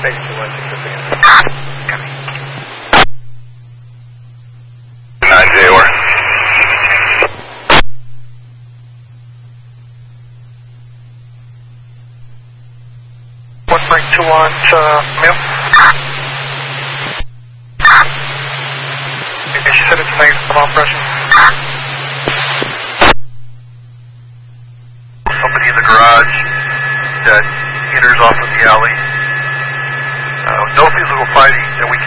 Jayward. What's rank 2 on Mill? She said it's negative command pressure. Somebody in the garage that enters off of the alley. No physical fighting, and we